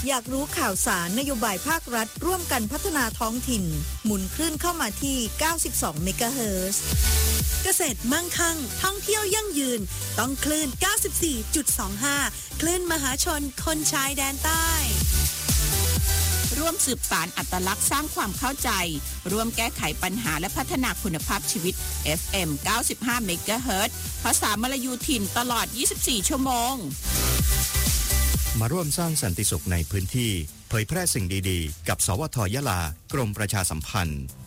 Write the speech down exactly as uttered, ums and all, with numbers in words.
อยากรู้ข่าวสารนโยบายภาครัฐร่วมกันพัฒนาท้องถิ่นหมุนคลื่นเข้ามาที่เก้าสิบสองเมกะเฮิรตซ์เกษตรมั่งคั่งท่องเที่ยวยั่งยืนต้องคลื่น เก้าสิบสี่จุดสองห้า คลื่นมหาชนคนชายแดนใต้ร่วมสืบสานอัตลักษณ์สร้างความเข้าใจร่วมแก้ไขปัญหาและพัฒนาคุณภาพชีวิต เอฟ เอ็ม เก้าสิบห้า เมกะเฮิรตซ์ภาษามลายูถิ่นตลอดยี่สิบสี่ชั่วโมงมาร่วมสร้างสันติสุขในพื้นที่เผยแพร่สิ่งดีๆกับสวทยะลากรมประชาสัมพันธ์